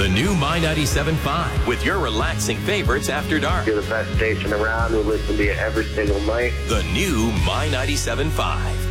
The new My 97.5 with your relaxing favorites after dark. You're the best station around. We listen to you every single night. The new My 97.5.